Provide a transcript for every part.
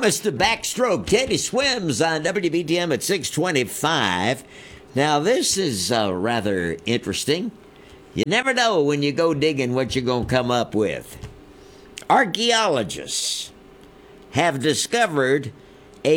Mr. Backstroke. Teddy Swims on WBTM at 625. Now, this is rather interesting. You never know when you go digging what you're going to come up with. Archaeologists have discovered a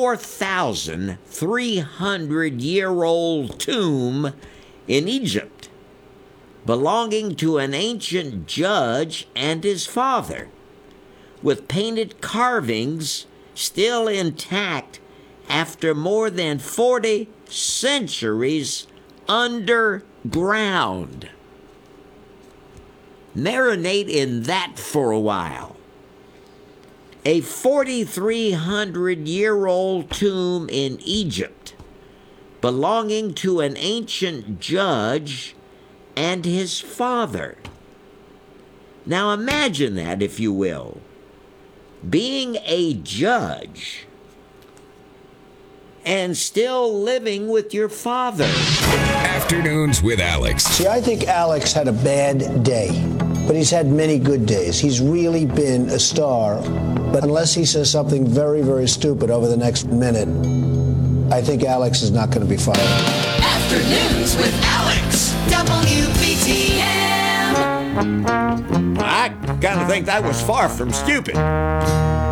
4,300-year-old tomb in Egypt belonging to an ancient judge and his father, with painted carvings still intact after more than 40 centuries underground. Marinate in that for a while. A 4,300-year-old tomb in Egypt belonging to an ancient judge and his father. Now imagine that, if you will. Being a judge and still living with your father. Afternoons with Alex. See, I think Alex had a bad day, but he's had many good days. He's really been a star, but unless he says something very, very stupid over the next minute, I think Alex is not going to be fired. Afternoons with Alex. WBTM. I kind of think that was far from stupid.